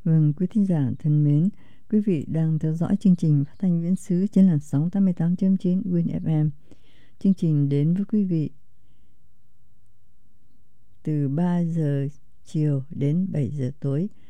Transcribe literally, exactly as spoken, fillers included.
Vâng, quý thính giả thân mến, quý vị đang theo dõi chương trình phát thanh viễn xứ trên làn sóng tám mươi tám chấm chín Win ép em. Chương trình đến với quý vị từ ba giờ chiều đến bảy giờ tối